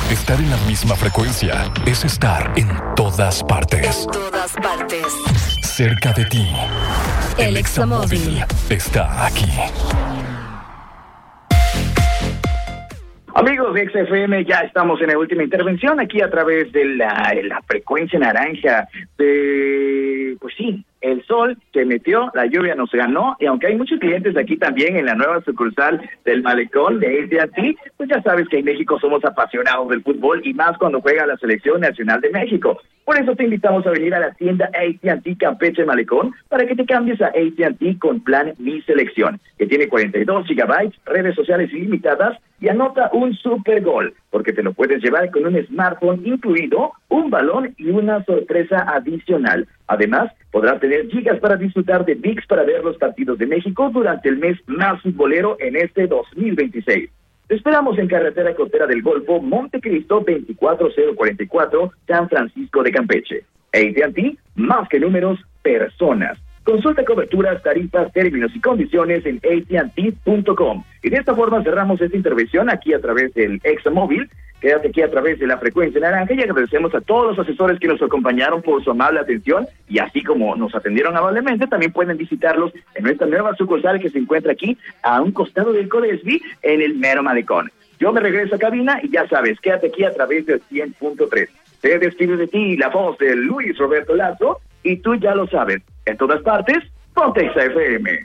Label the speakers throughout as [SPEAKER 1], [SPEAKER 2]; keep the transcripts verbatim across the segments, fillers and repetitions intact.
[SPEAKER 1] Estar en la misma frecuencia es estar en todas partes.
[SPEAKER 2] En todas partes.
[SPEAKER 1] Cerca de ti.
[SPEAKER 2] El Examóvil
[SPEAKER 1] está aquí.
[SPEAKER 3] Amigos de X F M, ya estamos en la última intervención aquí a través de la, la frecuencia naranja de, pues sí, el sol se metió, la lluvia nos ganó, y aunque hay muchos clientes aquí también en la nueva sucursal del Malecón de A T and T, pues ya sabes que en México somos apasionados del fútbol y más cuando juega la Selección Nacional de México. Por eso te invitamos a venir a la tienda A T and T Campeche Malecón para que te cambies a A T and T con plan Mi Selección, que tiene cuarenta y dos gigabytes, redes sociales ilimitadas y anota un super gol, porque te lo puedes llevar con un smartphone incluido, un balón y una sorpresa adicional. Además, podrás tener gigas para disfrutar de V I X para ver los partidos de México durante el mes más futbolero en este dos mil veintiséis. Te esperamos en Carretera Costera del Golfo, Montecristo veinticuatro mil cuarenta y cuatro, San Francisco de Campeche. A T and T, más que números, personas. Consulta coberturas, tarifas, términos y condiciones en A T and T punto com. Y de esta forma cerramos esta intervención aquí a través del Examóvil. Quédate aquí a través de la frecuencia naranja y agradecemos a todos los asesores que nos acompañaron por su amable atención, y así como nos atendieron amablemente, también pueden visitarlos en nuestra nueva sucursal que se encuentra aquí a un costado del Codesby en el mero Malecón. Yo me regreso a cabina y ya sabes, quédate aquí a través del cien punto tres. Se despide de ti la voz de Luis Roberto Lazo, y tú ya lo sabes, en todas partes, ponte X F M.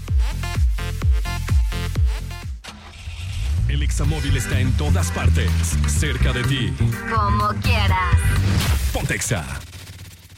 [SPEAKER 1] El Examóvil está en todas partes, cerca de ti.
[SPEAKER 2] Como quieras.
[SPEAKER 1] Ponte Exa.